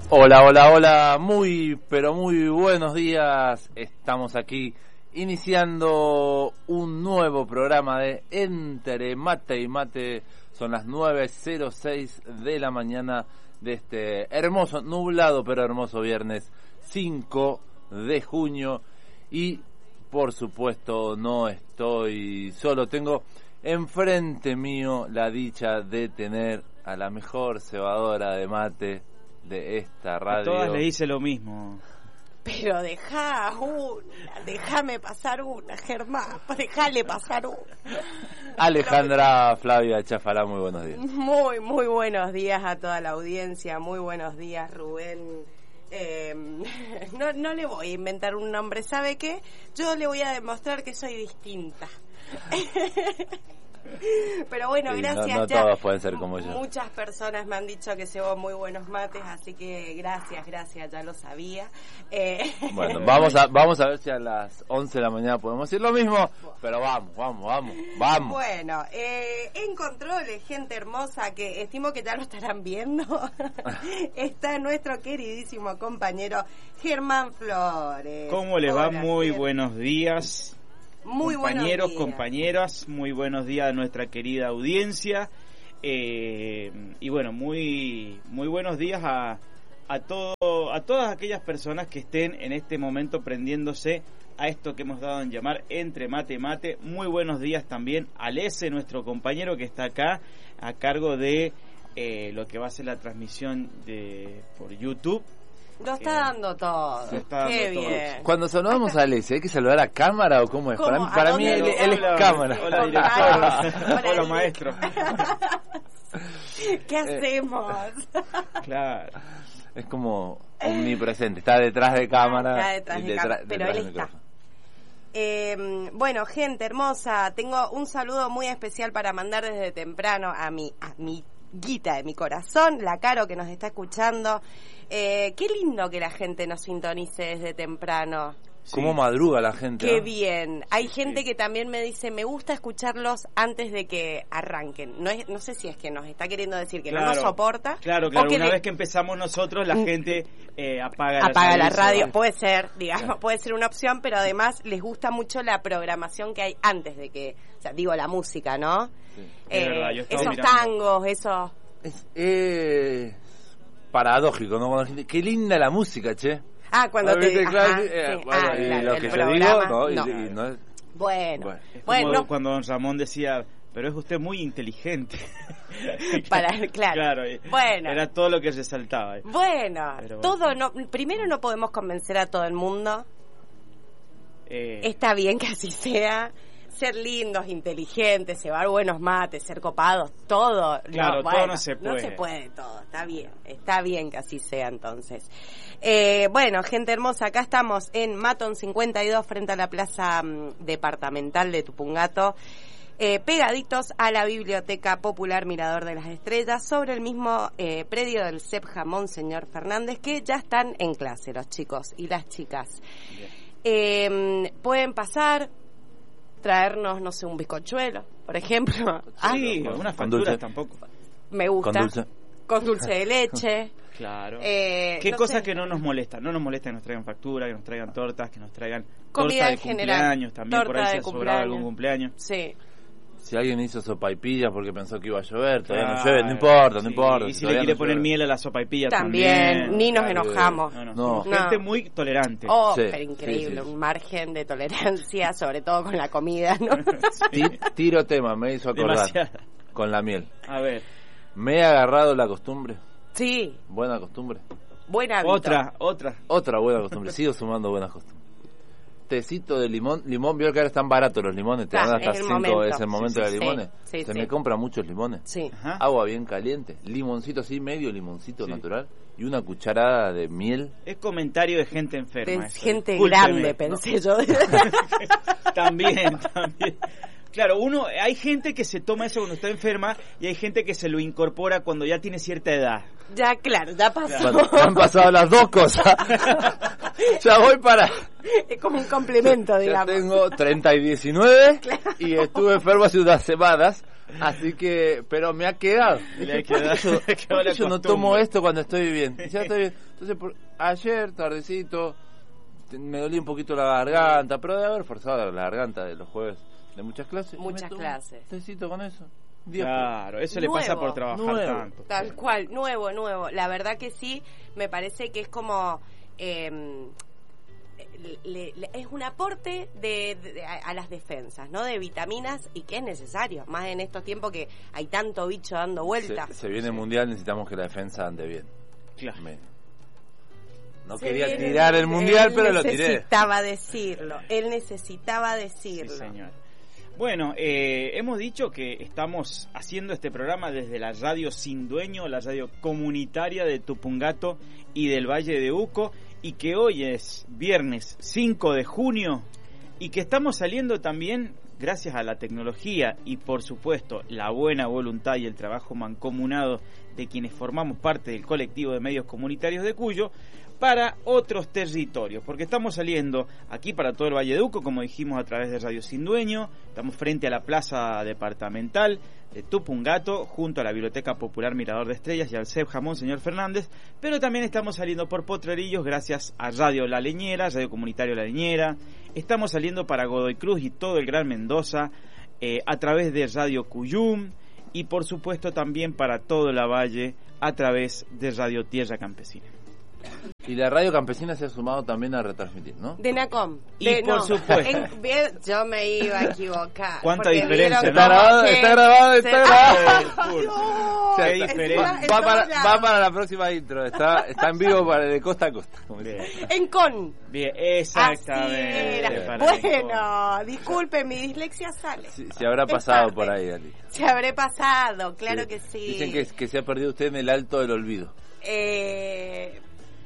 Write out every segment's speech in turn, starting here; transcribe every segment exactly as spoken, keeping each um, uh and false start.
Hola, hola, hola, muy, pero muy buenos días. Estamos aquí iniciando un nuevo programa de Entre Mate y Mate. Son las nueve cero seis de la mañana de este hermoso, nublado pero hermoso viernes cinco de junio. Y por supuesto no estoy solo, tengo enfrente mío la dicha de tener a la mejor cebadora de mate de esta radio. A todas le dice lo mismo. Pero dejá una, déjame pasar una, Germán, déjale pasar una. Alejandra Flavia Chafalá, muy buenos días. Muy, muy buenos días a toda la audiencia, muy buenos días, Rubén. Eh, no, no le voy a inventar un nombre, ¿sabe qué? Yo le voy a demostrar que soy distinta. Pero bueno, sí, gracias. No, no ya todos pueden ser como yo. Muchas personas me han dicho que cebo muy buenos mates, así que gracias, gracias, ya lo sabía. Eh... Bueno, vamos a vamos a ver si a las once de la mañana podemos decir lo mismo, pero vamos, vamos, vamos, vamos. Bueno, eh, en controles, gente hermosa, que estimo que ya lo estarán viendo, está nuestro queridísimo compañero Germán Flores. ¿Cómo les va? Hola, Muy Ger. buenos días. Muy compañeros, buenos días. compañeras, muy buenos días a nuestra querida audiencia. Eh, y bueno, muy muy buenos días a a todo a todas aquellas personas que estén en este momento prendiéndose a esto que hemos dado en llamar Entre Mate y Mate. Muy buenos días también a Lese, nuestro compañero que está acá a cargo de eh, lo que va a ser la transmisión de por YouTube. Lo está dando todo. Está Qué dando todo. bien. Cuando saludamos a Alex, ¿hay que saludar a cámara o cómo es? ¿Cómo? Para mí, ¿A para mí dónde él, lo- él es Hola, cámara. Hola, Hola, director. hola, Hola, maestro. ¿Qué hacemos? Claro. Es como omnipresente, está detrás de cámara. Está detrás y de detrás- cámara, pero detrás él del está. micrófono. Eh, bueno, gente hermosa, tengo un saludo muy especial para mandar desde temprano a mi a mi guita de mi corazón, la Caro que nos está escuchando. Eh, qué lindo que la gente nos sintonice desde temprano. ¿Cómo Sí. madruga la gente? Qué ¿no? bien. Hay Sí, gente sí. que también me dice, me gusta escucharlos antes de que arranquen. No es, no sé si es que nos está queriendo decir que no nos soporta. Claro, o claro. que Una le- vez que empezamos nosotros, la gente eh, apaga, apaga la la radio, radio. puede ser, digamos, Claro. puede ser una opción, pero además les gusta mucho la programación que hay antes de que, o sea, digo la música, ¿no? Sí. Es verdad, yo estaba esos mirando. tangos, esos... Es eh, paradójico, ¿no? Cuando la gente- qué linda la música, che. Ah, cuando Ah, te... viste, claro, ajá, eh, sí, bueno, ah, y claro, lo el que yo programa, digo, no, y- no. y no es- Bueno, Bueno. Es como bueno, cuando don Ramón decía, pero es usted muy inteligente. para, claro. Claro, eh, Bueno. era todo lo que resaltaba. eh. Bueno, Pero bueno. todo no, primero no podemos convencer a todo el mundo. Eh, Está bien que así sea. Ser lindos, inteligentes, llevar buenos mates, ser copados, todo. Claro, todo bueno, no se No puede. se puede todo, está bien. Está bien que así sea entonces. Eh, bueno, gente hermosa, acá estamos en Maton cincuenta y dos frente a la plaza mm, departamental de Tupungato. Eh, pegaditos a la Biblioteca Popular Mirador de las Estrellas, sobre el mismo eh, predio del CEPJA Monseñor Fernández, que ya están en clase los chicos y las chicas. bien. Eh, pueden pasar, traernos, no sé, un bizcochuelo, por ejemplo. Ah, Sí, con- unas con facturas dulce. tampoco. me gusta. con dulce. Con dulce de leche. Claro. Eh, ¿Qué no cosas sé. que no nos molestan? No nos molesta que nos traigan factura, que nos traigan tortas, que nos traigan Comida torta de en general. cumpleaños, también por Torta ahí se de ha sobrado cumpleaños. algún cumpleaños. Sí. Si alguien hizo sopaipillas porque pensó que iba a llover, todavía no Claro, llueve, no importa, no sí. importa. Y si le todavía quiere no poner llueve. miel a la sopaipilla También, también. ni nos Claro, enojamos. No, no, No. somos gente No. muy tolerante. Oh, Sí, pero increíble, sí, sí. un margen de tolerancia, sobre todo con la comida, ¿no? Ti- Tiro tema, me hizo acordar Demasiada. con la miel. A ver, Me he agarrado la costumbre, Sí, buena costumbre. buen hábito. otra, otra. Otra buena costumbre, sigo sumando buenas costumbres. Tecito de limón, limón, vio que ahora están baratos los limones, te Ah, dan hasta es el cinco, momento. es el momento Sí, de sí, los limones. sí, Se sí. me compran muchos limones. Sí. Ajá. Agua bien caliente, limoncito así, medio limoncito Sí. natural y una cucharada de miel. Es comentario de gente enferma. De eso, gente discúlpeme. grande, pensé yo. También, también. Claro, uno, hay gente que se toma eso cuando está enferma y hay gente que se lo incorpora cuando ya tiene cierta edad. Ya, claro, ya pasó. Bueno, me han pasado las dos cosas. Ya voy para... Es como un complemento, Ya digamos. tengo treinta y diecinueve y estuve enfermo hace unas semanas. Así que, pero me ha quedado. Le ha quedado, yo, le ha quedado la yo no costumbre. tomo esto cuando estoy bien. Ya estoy bien. Entonces, por, ayer, tardecito, te- me dolía un poquito la garganta, pero de haber forzado la garganta de los jueves de muchas clases. Muchas me tomo clases. un tecito con eso. Diez Claro, eso le pasa Nuevo, por trabajar nuevo. tanto. Tal cual, nuevo, nuevo. La verdad que sí, me parece que es como... eh, le- le- es un aporte de, de- a, a las defensas, ¿no? De vitaminas y que es necesario, más en estos tiempos que hay tanto bicho dando vueltas. Se, se viene el mundial, necesitamos que la defensa ande bien. Claro. Me- no Se quería viene- tirar el mundial, él pero lo tiré. necesitaba decirlo, él necesitaba Sí, decirlo. señor. Bueno, eh, hemos dicho que estamos haciendo este programa desde la radio Sin Dueño, la radio comunitaria de Tupungato y del Valle de Uco, y que hoy es viernes cinco de junio y que estamos saliendo también gracias a la tecnología y por supuesto la buena voluntad y el trabajo mancomunado de quienes formamos parte del colectivo de medios comunitarios de Cuyo para otros territorios, porque estamos saliendo aquí para todo el Valle de Uco, como dijimos, a través de Radio Sin Dueño. Estamos frente a la plaza departamental de Tupungato, junto a la Biblioteca Popular Mirador de Estrellas y al C E P Jamón Señor Fernández, pero también estamos saliendo por Potrerillos gracias a Radio La Leñera, Radio Comunitario La Leñera. Estamos saliendo para Godoy Cruz y todo el Gran Mendoza eh, a través de Radio Cuyum, y por supuesto también para todo la Valle a través de Radio Tierra Campesina. Y la radio campesina se ha sumado también a retransmitir, ¿no? De Nacom. Y De- por supuesto. en- bien, yo me iba a equivocar. ¿Cuánta porque diferencia, vieron no? Está grabado, que está grabado, está se- grabado. ¡Ay, Dios! O sea, Qué está- diferencia. va, En va todos para, lados. va para la próxima intro. Está, está en vivo para, de costa a costa. Como Bien. dice. En con. Bien, Así exactamente. era. para Bueno, disculpe, mi dislexia sale. Si, si habrá Es pasado tarde. por ahí, Ali. Se habré pasado, claro Sí. que sí. Dicen que, que se ha perdido usted en el alto del olvido. Eh,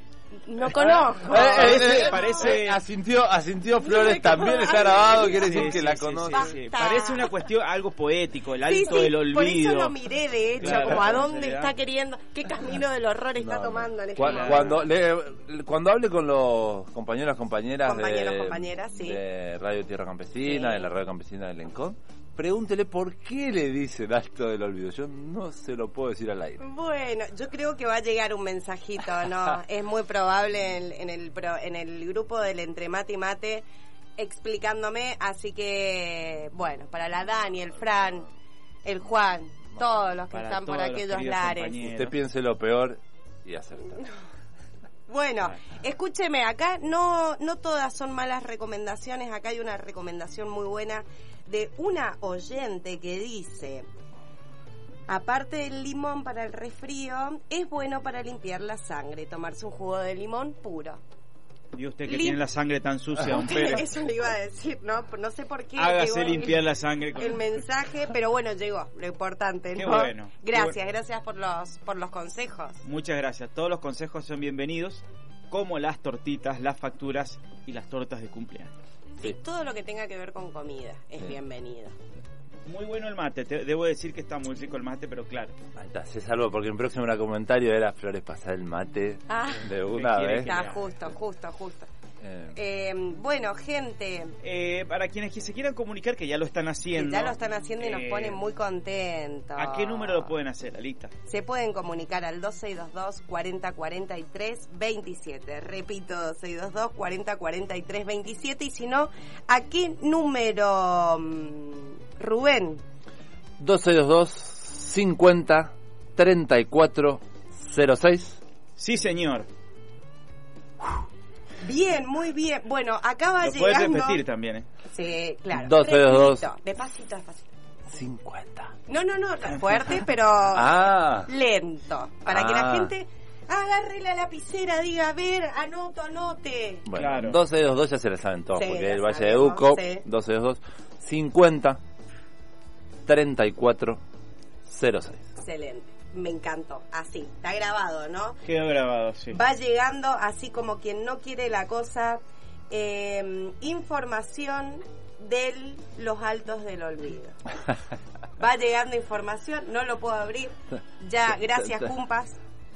no conozco. Eh, eh, Parece- eh, parece- eh, asintió, asintió Flores, No me también conozco. está grabado, quiere Sí, decir que sí, la sí, conoce. sí, sí. Basta. Parece una cuestión, algo poético, el Sí, alto sí, del olvido. por eso lo miré, de hecho, Claro, como a dónde ¿verdad? está queriendo, qué camino del horror está No, no. tomando en este Cuando, momento. cuando, le- cuando hable con los compañeros, compañeras Compañeros, de, compañeras, sí. de Radio Tierra Campesina, Sí. de la Radio Campesina del Lencón, pregúntele por qué le dicen alto del olvido. Yo no se lo puedo decir al aire. Bueno, yo creo que va a llegar un mensajito, ¿no? Es muy probable en, en el pro- en el grupo del Entre Mate y Mate explicándome, así que, bueno, para la Dani, el Fran, el Juan, todos los que Para están por todos los aquellos queridos lares. compañeros. Usted piense lo peor y acerta. Bueno, escúcheme, acá no, no todas son malas recomendaciones, acá hay una recomendación muy buena de una oyente que dice, aparte del limón para el resfrío, es bueno para limpiar la sangre, tomarse un jugo de limón puro. Y usted que Lim- tiene la sangre tan sucia, don Pérez. Eso le iba a decir, ¿no? No sé por qué. Hágase llegó limpiar el, la sangre. con- el mensaje, pero bueno, llegó, lo importante, Qué ¿no? bueno, qué Gracias, bueno. gracias por los, por los consejos. Muchas gracias. Todos los consejos son bienvenidos, como las tortitas, las facturas y las tortas de cumpleaños. Sí. Todo lo que tenga que ver con comida es Sí. bienvenido. Muy bueno el mate, te- debo decir que está muy rico el mate, pero claro. Ahí está, se salvó, porque el próximo comentario era Flores pasar el mate Ah. de una ¿Qué quiere vez. que Está ya. justo, justo, justo. Eh, Eh, bueno, gente, Eh, para quienes que se quieran comunicar, que ya lo están que haciendo. ya lo están haciendo y nos eh, ponen muy contentos. ¿A qué número lo pueden hacer, Alita? Se pueden comunicar al dos seis dos dos, cuarenta cuarenta y tres, veintisiete. Repito, dos seis dos dos, cuarenta cuarenta y tres, veintisiete. Y si no, ¿a qué número, mm, Rubén? dos seis dos dos, cincuenta, treinta y cuatro, cero seis. Sí, señor. Bien, muy bien. Bueno, acaba Lo puedes llegando... repetir también, ¿eh? Sí, claro. dos seis dos dos. Repito, Despacito, despacito. cincuenta. No, no, no, fuerte, pero Ah, lento. Para que la Ah. gente agarre la lapicera, diga, a ver, anoto, anote. bueno, Claro. dos seis dos dos ya se la saben todos, Sí, porque ya el Valle de sabemos, Uco, sí. dos seis dos dos, cincuenta, treinta y cuatro, cero seis. Excelente, me encantó. Así, está grabado, ¿no? Quedó grabado, sí. Va llegando así como quien no quiere la cosa. eh, información de los altos del olvido. Va llegando información, no lo puedo abrir. Ya, gracias, Cumpas.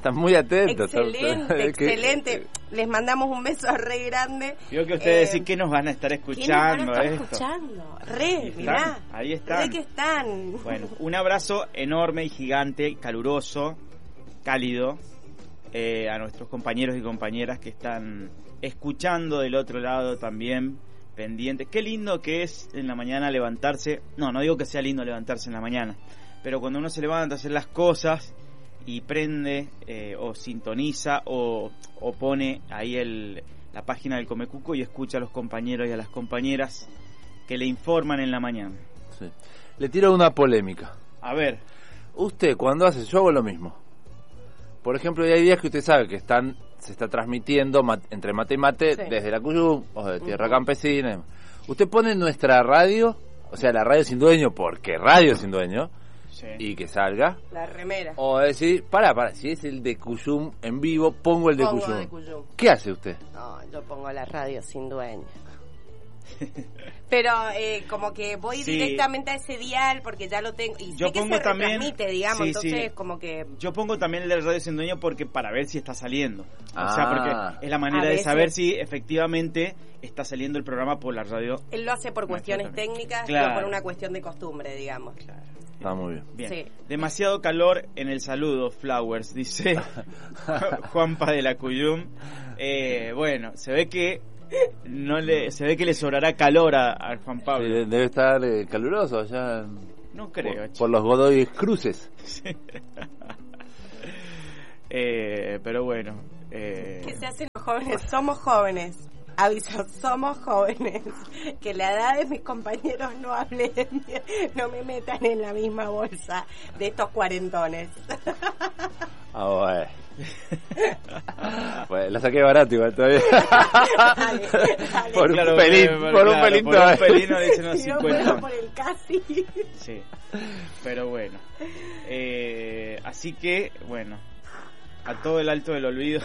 Están muy atentos. Excelente, excelente. Les mandamos un beso re grande. Creo que ustedes eh, sí que nos van a estar escuchando. ¿Qué nos van a estar esto? escuchando? Re, mirá. Ahí están. Re que están. Bueno, un abrazo enorme y gigante, caluroso, cálido, eh, a nuestros compañeros y compañeras que están escuchando del otro lado también, pendientes. Qué lindo que es en la mañana levantarse. No, no digo que sea lindo levantarse en la mañana, pero cuando uno se levanta a hacer las cosas y prende eh, o sintoniza o, o pone ahí el, la página del Comecuco y escucha a los compañeros y a las compañeras que le informan en la mañana. Sí. Le tiro una polémica. A ver. Usted, cuando hace, yo hago lo mismo. Por ejemplo, hay días que usted sabe que están se está transmitiendo mat, entre mate y mate, sí, desde la Cuyum o de Tierra uh-huh. Campesina. Usted pone nuestra radio, o sea, la radio sin dueño, porque radio sin dueño, sí, y que salga la remera, o decir, para, para, si es el de Cuyum en vivo, pongo el de pongo Cuyum. de Cuyum. ¿Qué hace usted? No, yo pongo la radio sin dueño. Pero eh, como que voy sí. directamente a ese dial porque ya lo tengo y yo sé que pongo se también, retransmite, digamos, sí, entonces sí. como que yo pongo también el de radio sin dueño porque para ver si está saliendo, ah. o sea, porque es la manera de saber si efectivamente está saliendo el programa por la radio. Él lo hace por cuestiones técnicas, claro, no por una cuestión de costumbre, digamos. Claro. Está muy bien. Bien. Sí. Demasiado calor en el saludo, Flowers, dice Juanpa de la Cuyum. Eh, bueno, se ve que no le se ve que le sobrará calor a, a Juan Pablo. Sí, debe estar eh, caluroso allá. No creo. Por, por los Godoy Cruces. Sí. eh, pero bueno. Eh... ¿Qué se hacen los jóvenes? Somos jóvenes. Aviso, somos jóvenes. Que la edad de mis compañeros no hablen, no me metan en la misma bolsa de estos cuarentones. Ah, bueno. Pues la saqué barato igual todavía. Dale, dale. Por claro, un pelín, por, por claro, un pelín por un pelín no dicen unos si no cincuenta. por el casi. Sí, pero bueno. Eh, así que, bueno, a todo el alto del olvido.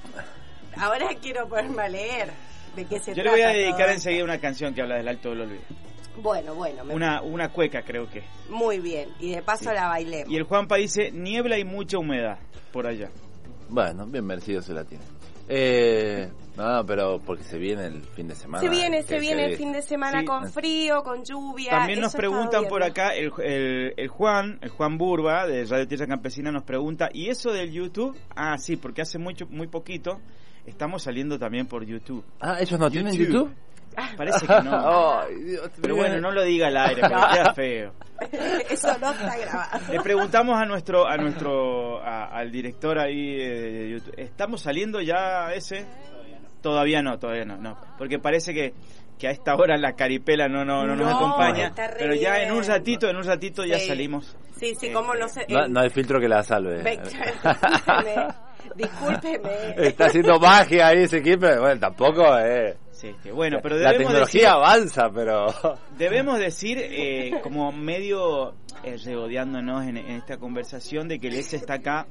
Ahora quiero ponerme a leer de qué se Yo trata. le voy a dedicar todo. enseguida una canción que habla del alto del olvido. Bueno, bueno. Me... Una, una cueca creo que. Muy bien, y de paso sí. la bailemos. Y el Juanpa dice, niebla y mucha humedad por allá. Bueno, bien merecido se la tiene. Eh, no, pero porque se viene el fin de semana. Se viene, se viene se... el fin de semana sí. con frío, con lluvia. También nos eso preguntan por acá, el, el, el Juan, el Juan Burba de Radio Tierra Campesina nos pregunta, ¿y eso del YouTube? Ah, sí, porque hace mucho, muy poquito estamos saliendo también por YouTube. Ah, ¿ellos no tienen YouTube? Parece que no. Oh, Dios, pero bueno, no lo diga al aire, porque queda feo. Eso no está grabado. Le preguntamos a nuestro, a nuestro, a, al director ahí de YouTube, ¿estamos saliendo ya ese? Todavía no, todavía no, no, porque parece que que a esta hora la caripela no no, no, no nos acompaña, pero ya bien. en un ratito, en un ratito ya sí. salimos. Sí, sí, como no sé. No, no hay filtro que la salve. Discúlpeme, discúlpeme. Está haciendo magia ahí ese equipo, bueno, tampoco eh. Sí, que bueno, pero la tecnología decir, avanza, pero debemos decir eh, como medio eh, regodeándonos en, en esta conversación de que el S está acá.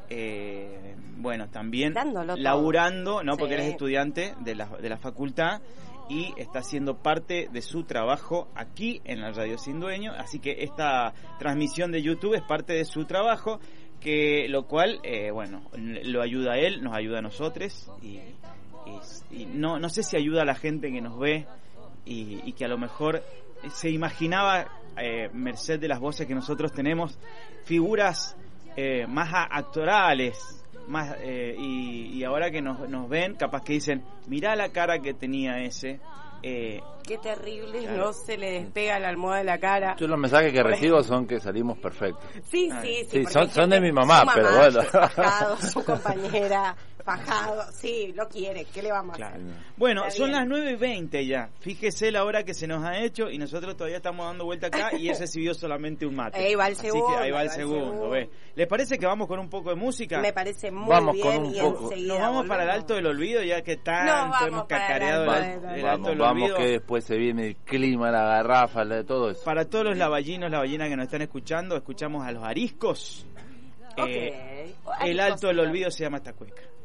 Eh, bueno, también Dándolo laburando, todo. ¿no? Porque sí. él es estudiante de la, de la facultad y está haciendo parte de su trabajo aquí en la Radio Sin Dueño, así que esta transmisión de YouTube es parte de su trabajo, que lo cual, eh, bueno, lo ayuda a él, nos ayuda a nosotros y, y, y no, no sé si ayuda a la gente que nos ve y, y que a lo mejor se imaginaba, eh, merced de las voces que nosotros tenemos, figuras eh, más actorales, más eh, y, y ahora que nos, nos ven, capaz que dicen, mirá la cara que tenía ese. Eh, Qué terrible, claro. No se le despega la almohada de la cara. Yo los mensajes que recibo son que salimos perfectos. Sí, ah, sí, sí. sí son, son de mi mamá, mamá pero bueno. Fajado, su compañera, fajado, sí, lo quiere, ¿qué le vamos claro. a hacer? Bueno, Está son bien. las nueve y veinte ya. Fíjese la hora que se nos ha hecho y nosotros todavía estamos dando vuelta acá y él recibió solamente un mate. Ahí va el Así segundo. que ahí va el ahí segundo, segundo. ¿ve? ¿Les parece que vamos con un poco de música? Me parece muy Vamos bien con un y poco. enseguida Nos vamos volvemos. para el Alto del Olvido, ya que tanto No, vamos hemos para el cacareado el, Alto el, del el vamos, Alto del vamos Olvido. que después se viene el clima, la garrafa, la de todo eso. Para todos los lavallinos, lavallinas que nos están escuchando, escuchamos a los ariscos. Ok. Eh, Oh, el ariscos, Alto del sí. Olvido se llama esta cueca.